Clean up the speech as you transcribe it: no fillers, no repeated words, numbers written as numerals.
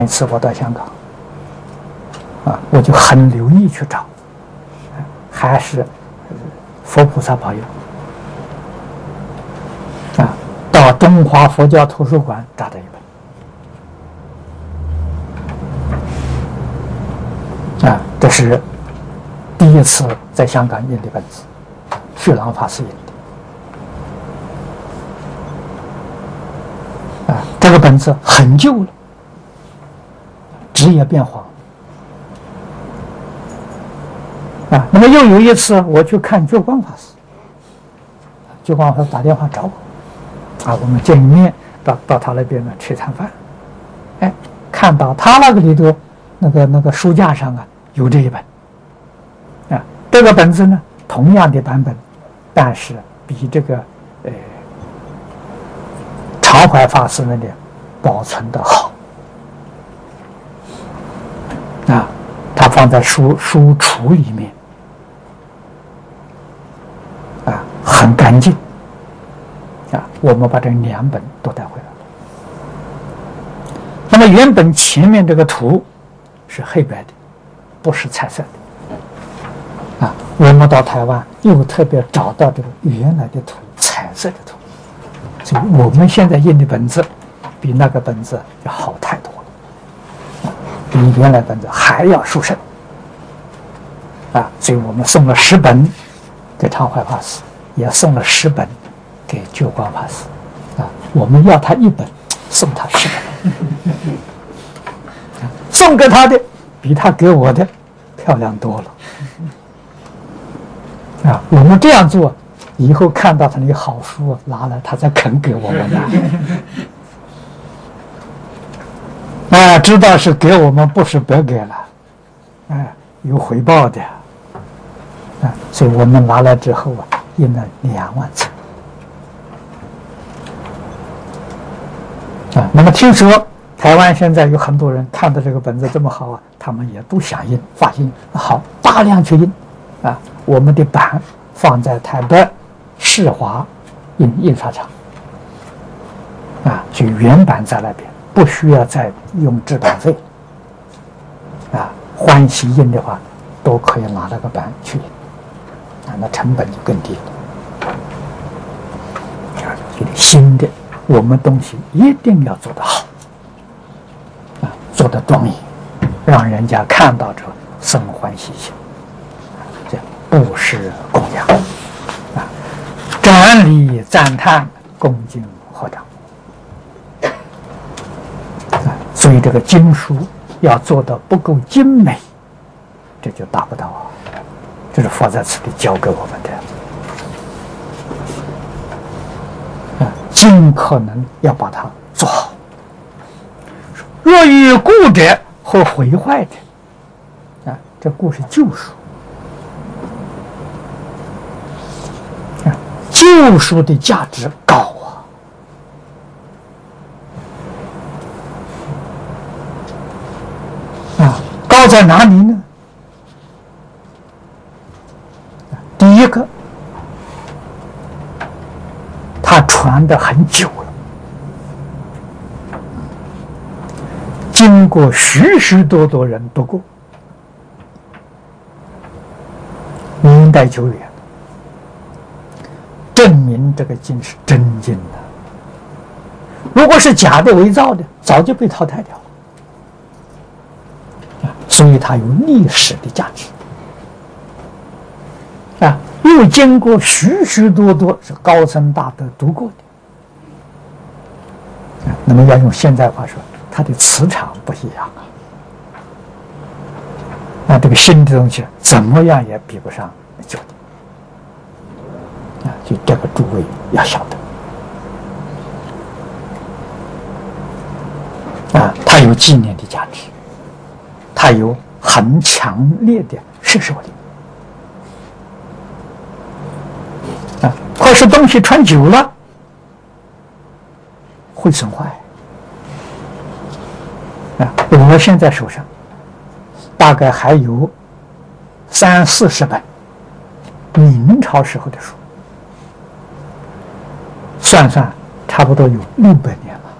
一次我到香港，我就很留意去找，还是佛菩萨保佑，到中华佛教图书馆找到一本，这是第一次在香港印的本子，虚朗法师印的，这个本子很旧了，纸也变黄。那么又有一次我去看觉光法师，觉光法师打电话找我，我们见一面，到他那边呢吃餐饭，看到他那个里头那个书架上有这一本，这个本子呢同样的版本，但是比这个常怀法师那里保存的好，他放在书橱里面，很干净，我们把这2本都带回来了。那么原本前面这个图是黑白的，不是彩色的，我们到台湾又特别找到这个原来的图，彩色的图，所以我们现在印的本子比那个本子要好太多了，比原来本子还要殊胜，所以我们送了10本给常怀法师，也送了10本给觉光法师，我们要他1本，送他10本，送给他的比他给我的漂亮多了，我们这样做，以后看到他那个好书拿来，他才肯给我们的，知道是给我们，不是白给了，有回报的，所以我们拿来之后印了2万册。那么听说台湾现在有很多人看到这个本子这么好他们也都想印，发行好，大量去印，我们的版放在台北世华印刷厂，就原版在那边，不需要再用制版费，欢喜印的话都可以拿那个版去印，那成本就更低了。新的我们东西一定要做得好，做得庄严，让人家看到这生欢喜心，这布施供养，瞻礼赞叹，恭敬合掌。所以这个经书要做得不够精美，这就达不到这是佛在此地教给我们的。尽可能要把它做好。若遇故者或毁坏的，这故是旧书，旧书的价值高高在哪里呢？第一个，它传得很久了，经过许许多多人读过，年代久远，证明这个经是真经的。如果是假的、伪造的，早就被淘汰掉了，所以它有历史的价值。又经过许许多多是高僧大德读过的，那么要用现在话说，它的磁场不一样这个新的东西怎么样也比不上旧的，就这个诸位要晓得，它有纪念的价值，它有很强烈的摄受力。可是东西传久了会损坏。我现在手上大概还有30-40本明朝时候的书，算算差不多有600年了。